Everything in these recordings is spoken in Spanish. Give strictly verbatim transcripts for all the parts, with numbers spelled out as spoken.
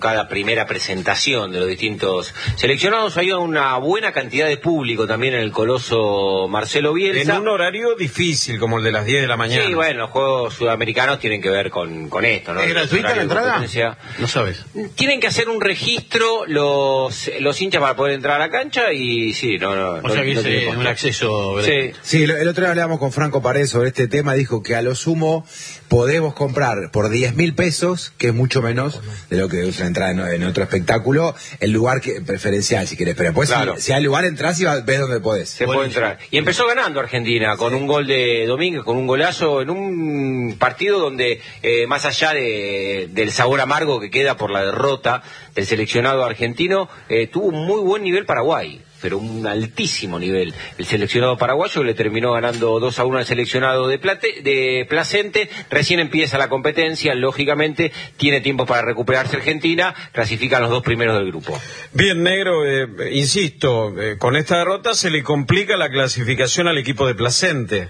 cada primera presentación de los distintos seleccionados. Había una buena cantidad de público también en el coloso Marcelo Bielsa. En un horario difícil, como el de las diez de la mañana. Sí, bueno, los juegos sudamericanos tienen que ver con, con esto, ¿no? ¿Es gratuita la entrada? No sabes. Tienen que hacer un registro los los hinchas para poder entrar a la cancha y sí, no, no. O no, sea que no es tiene eh, costo. un acceso. Sí. Sí, el otro día hablábamos con Franco Paredes sobre este tema, dijo que a lo sumo podemos comprar por diez mil pesos, que es mucho menos de lo que es una entrada en, en otro espectáculo, el lugar que preferencial, si querés. Pero después, Claro. si, si hay lugar, entras y ves dónde podés. Se Bueno, puede entrar. Y empezó ganando Argentina con un gol de Domínguez, con un golazo en un partido donde, eh, más allá de, del sabor amargo que queda por la derrota del seleccionado argentino, eh, tuvo un muy buen nivel Paraguay, pero un altísimo nivel. El seleccionado paraguayo le terminó ganando dos a uno al seleccionado de, Plate, de Placente. Recién empieza la competencia, lógicamente tiene tiempo para recuperarse Argentina, clasifican los dos primeros del grupo. Bien, Negro, eh, insisto, eh, con esta derrota se le complica la clasificación al equipo de Placente.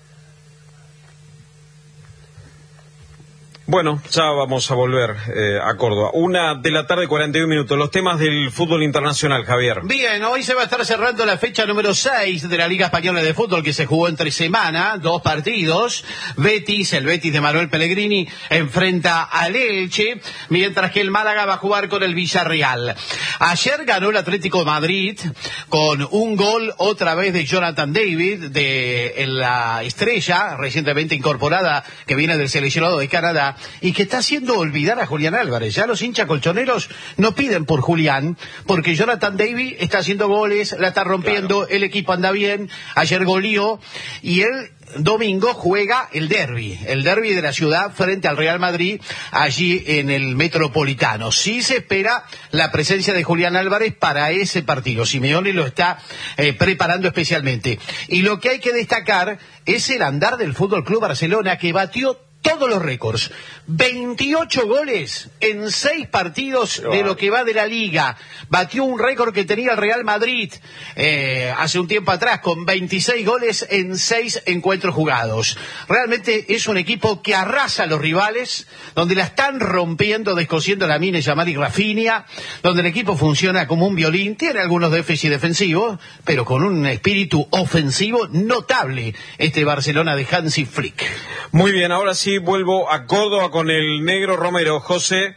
Bueno, ya vamos a volver eh, a Córdoba. Una de la tarde, cuarenta y un minutos. Los temas del fútbol internacional, Javier. Bien, hoy se va a estar cerrando la fecha número seis de la Liga Española de Fútbol, que se jugó entre semana, dos partidos. Betis, el Betis de Manuel Pellegrini, enfrenta al Elche, mientras que el Málaga va a jugar con el Villarreal. Ayer ganó el Atlético de Madrid con un gol otra vez de Jonathan David, de la estrella recientemente incorporada que viene del seleccionado de Canadá, y que está haciendo olvidar a Julián Álvarez. Ya los hinchas colchoneros no piden por Julián, porque Jonathan David está haciendo goles, la está rompiendo, claro. El equipo anda bien, ayer goleó, y él domingo juega el derbi, el derbi de la ciudad frente al Real Madrid, allí en el Metropolitano. Sí se espera la presencia de Julián Álvarez para ese partido. Simeone lo está eh, preparando especialmente. Y lo que hay que destacar es el andar del Fútbol Club Barcelona, que batió todos los récords. veintiocho goles en seis partidos de lo que va de la Liga. Batió un récord que tenía el Real Madrid eh, hace un tiempo atrás, con veintiséis goles en seis encuentros jugados. Realmente es un equipo que arrasa a los rivales, donde la están rompiendo, descosiendo la mina, Yamal y Rafinha, donde el equipo funciona como un violín, tiene algunos déficits defensivos, pero con un espíritu ofensivo notable, este Barcelona de Hansi Flick. Muy bien, ahora sí vuelvo a Córdoba con el Negro Romero. José.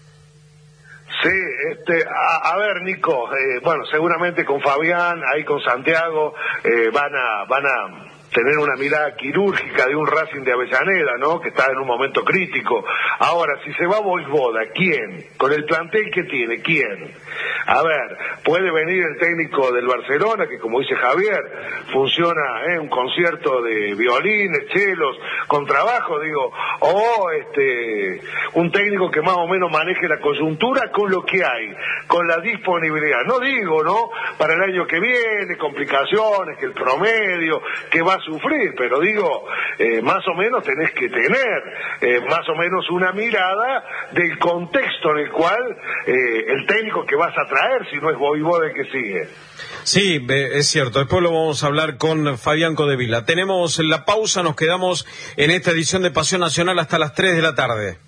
Sí, este, a, a ver, Nico, eh, bueno, seguramente con Fabián, ahí con Santiago, eh, van a, van a tener una mirada quirúrgica de un Racing de Avellaneda, ¿no? Que está en un momento crítico. Ahora, si se va Vojvoda, ¿quién? Con el plantel que tiene, ¿quién? A ver, puede venir el técnico del Barcelona, que como dice Javier, funciona en ¿eh? un concierto de violines, chelos, con trabajo, digo, o este, un técnico que más o menos maneje la coyuntura con lo que hay, con la disponibilidad. No digo, ¿no? Para el año que viene, complicaciones, que el promedio, que va a sufrir, pero digo, eh, más o menos tenés que tener eh, más o menos una mirada del contexto en el cual eh, el técnico que vas a traer, si no es Vojvoda el que sigue. Sí, es cierto, después lo vamos a hablar con Fabián Codevila. Tenemos la pausa, nos quedamos en esta edición de Pasión Nacional hasta las tres de la tarde.